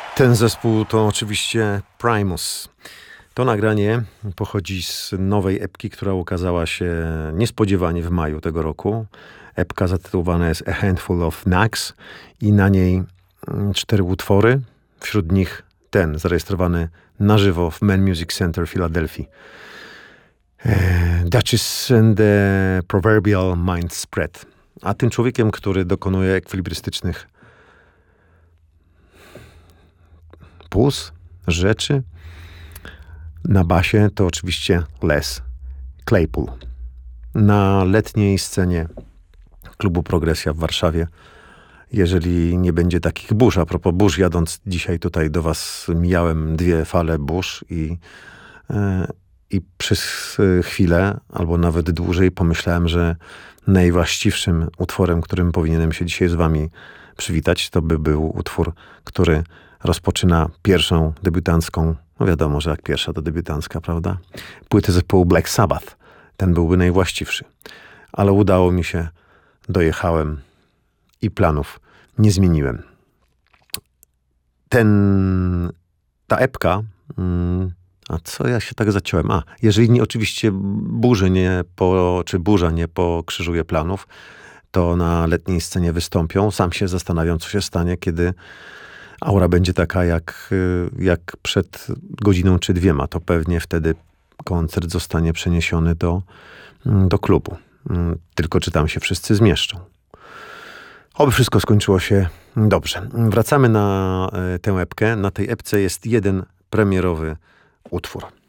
Ten zespół to oczywiście Primus. To nagranie pochodzi z nowej epki, która ukazała się niespodziewanie w maju tego roku. Epka zatytułowana jest A Handful of Knacks i na niej 4 utwory. Wśród nich ten zarejestrowany na żywo w Man Music Center w Filadelfii. Duchess and the Proverbial Mind Spread. A tym człowiekiem, który dokonuje ekwilibrystycznych puls, rzeczy na basie, to oczywiście Les Claypool. Na letniej scenie klubu Progresja w Warszawie, jeżeli nie będzie takich burz, a propos burz, jadąc dzisiaj tutaj do was, mijałem 2 fale burz i przez chwilę, albo nawet dłużej, pomyślałem, że najwłaściwszym utworem, którym powinienem się dzisiaj z wami przywitać, to by był utwór, który rozpoczyna pierwszą debiutancką, no wiadomo, że jak pierwsza to debiutancka, prawda? Płytę zespołu Black Sabbath. Ten byłby najwłaściwszy. Ale udało mi się, dojechałem i planów nie zmieniłem. Ta epka, a co ja się tak zaciąłem? Jeżeli oczywiście burza nie pokrzyżuje planów, to na letniej scenie wystąpią. Sam się zastanawiam, co się stanie, kiedy aura będzie taka jak przed godziną czy 2. To pewnie wtedy koncert zostanie przeniesiony do klubu. Tylko czy tam się wszyscy zmieszczą. Oby wszystko skończyło się dobrze. Wracamy na tę epkę. Na tej epce jest jeden premierowy utwór.